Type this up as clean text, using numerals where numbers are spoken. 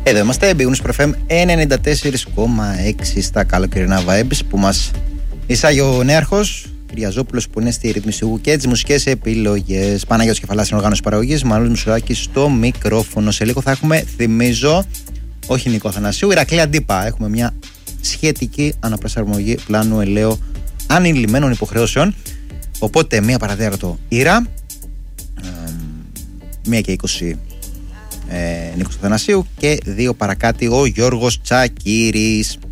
Εδώ είμαστε, Big News FM 94,6 στα καλοκαιρινά vibes που μας εισάγει ο νέαρχος Κυριαζόπουλος που είναι στη ρυθμιστικού και τις μουσικές επιλογές. Παναγιώτης Κεφαλάς στην οργάνωση παραγωγής, Μανώλης Μουσουράκης στο μικρόφωνο. Σε λίγο θα έχουμε, θυμίζω, όχι Νίκο Αθανασίου, Ηρακλή Αντίπα. Έχουμε μια σχετική αναπροσαρμογή πλάνου ελαίου ανηλυμένων υποχρεώσεων. Οπότε 1 παραδέρατο Ήρα, 1 και 20 Νίκος Αθανασίου και 2 παρακάτι ο Γιώργος Τσακύρης.